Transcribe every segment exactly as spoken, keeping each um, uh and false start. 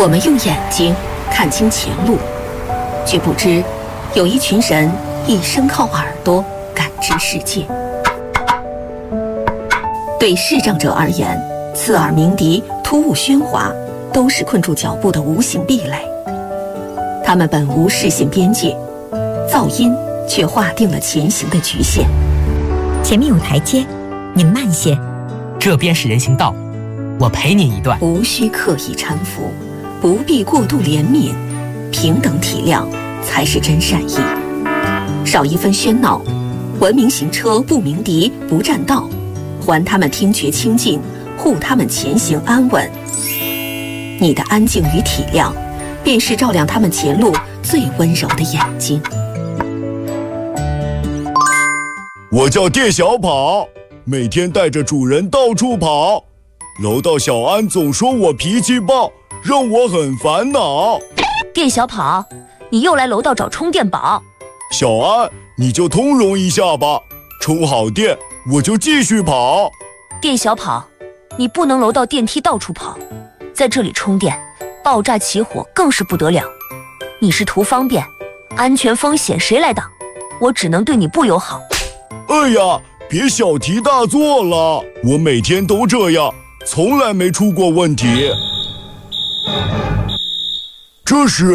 我们用眼睛看清前路，却不知有一群人一生靠耳朵感知世界。对视障者而言，刺耳鸣笛、突兀喧哗都是困住脚步的无形壁垒。他们本无视线边界，噪音却划定了前行的局限。 前面有台阶，您慢些。 这边是人行道，我陪你一段。 无需刻意搀扶，不必过度怜悯，平等体谅才是真善意。少一分喧闹，文明行车不鸣笛不占道，还他们听觉清净，护他们前行安稳。你的安静与体谅，便是照亮他们前路最温柔的眼睛。 我叫店小跑，每天带着主人到处跑。楼道小安总说我脾气暴，让我很烦恼。 店小跑，你又来楼道找充电宝。 小安，你就通融一下吧，充好电我就继续跑。 店小跑，你不能楼道电梯到处跑，在这里充电，爆炸起火更是不得了。你是图方便，安全风险谁来挡？我只能对你不友好。 哎呀，别小题大做了，我每天都这样，从来没出过问题。这是，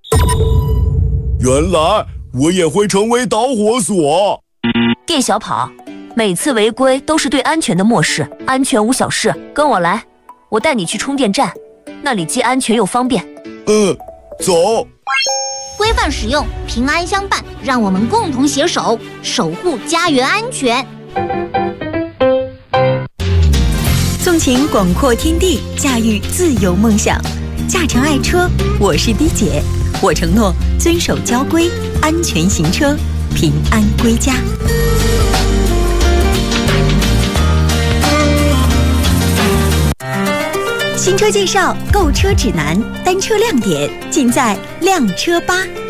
原来我也会成为导火索。 店小跑，每次违规都是对安全的漠视，安全无小事，跟我来，我带你去充电站，那里既安全又方便。 嗯，走。 规范使用，平安相伴，让我们共同携手，守护家园安全。 纵情广阔天地，驾驭自由梦想。驾乘爱车，我是滴姐，我承诺遵守交规，安全行车，平安归家。新车介绍、购车指南、单车亮点，尽在靓车吧。